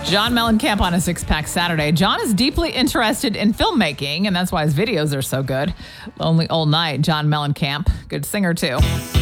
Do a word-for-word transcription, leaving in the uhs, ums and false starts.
John Mellencamp on a Six Pack Saturday. John is deeply interested in filmmaking, and that's why his videos are so good. Lonely Old Night, John Mellencamp, good singer too.